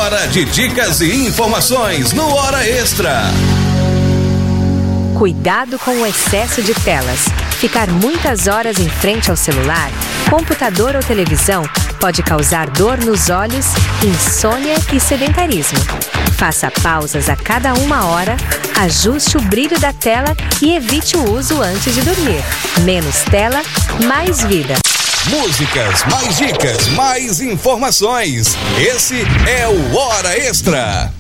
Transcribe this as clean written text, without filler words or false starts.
Hora de dicas e informações no Hora Extra. Cuidado com o excesso de telas. Ficar muitas horas em frente ao celular, computador ou televisão pode causar dor nos olhos, insônia e sedentarismo. Faça pausas a cada 1 hora, ajuste o brilho da tela e evite o uso antes de dormir. Menos tela, mais vida. Músicas, mais dicas, mais informações. Esse é o Hora Extra.